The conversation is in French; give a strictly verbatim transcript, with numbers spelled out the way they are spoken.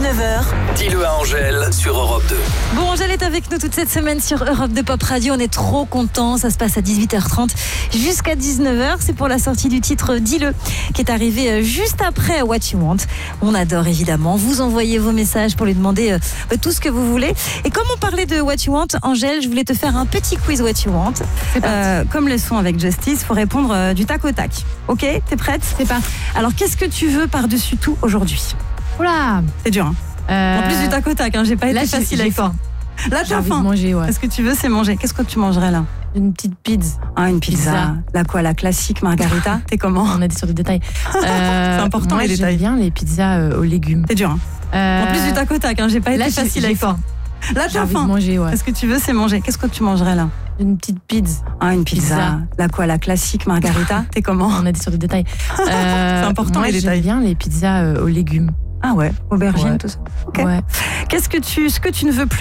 dix-neuf heures. Dis-le à Angèle sur Europe deux. Bon, Angèle est avec nous toute cette semaine sur Europe deux Pop Radio. On est trop contents. Ça se passe à dix-huit heures trente jusqu'à dix-neuf heures. C'est pour la sortie du titre Dis-le qui est arrivé juste après What You Want. On adore évidemment. Vous envoyez vos messages pour lui demander euh, tout ce que vous voulez. Et comme on parlait de What You Want, Angèle, je voulais te faire un petit quiz What You Want. Euh, comme le son avec Justice, il faut répondre euh, du tac au tac. Ok, t'es prête? C'est parti. Alors, qu'est-ce que tu veux par-dessus tout aujourd'hui? Oula. C'est dur, hein. Euh... En plus du tac au tac, hein, j'ai pas été Là, facile j'ai avec toi. faim. Là, J'ai t'as envie de faim. manger, ouais. Ce que tu veux, c'est manger. Qu'est-ce que tu mangerais là? Une petite pizza. Ah, une pizza. Pizza. La quoi? La classique margarita? T'es comment? On a dit sur des détails. Euh, C'est important, moi, les détails. J'aime bien les pizzas euh, aux légumes. C'est dur, hein. Euh... En plus du tac au tac, hein, j'ai pas Là, été j'ai- facile j'ai avec toi. faim. Là, J'ai t'as envie de faim. manger, ouais. Ce que tu veux, c'est manger. Qu'est-ce que tu mangerais là? Une petite pizza. Ah, une pizza. Pizza. La quoi? La classique margarita? T'es comment? On a dit sur des détails. Euh, C'est important, moi, les détails. J'aime bien les pizzas euh, aux légumes. Ah ouais, aubergine, Ouais. tout ça. Ok. Ouais. Qu'est-ce que tu, ce que tu ne veux plus